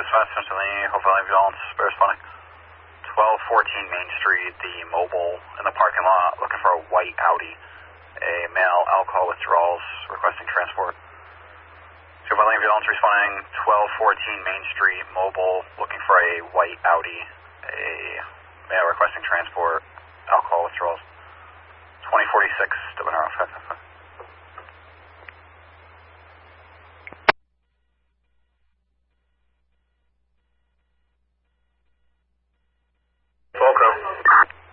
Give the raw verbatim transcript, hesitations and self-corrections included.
Dispatch, Pennsylvania, Hope Valley Ambulance, bear responding. twelve fourteen Main Street, the mobile in the parking lot, looking for a white Audi. A male alcohol withdrawals, requesting transport. Hope Valley Ambulance responding, twelve fourteen Main Street, mobile, looking for a white Audi. A male requesting transport, alcohol withdrawals. twenty forty-six, Devanaro, five five five.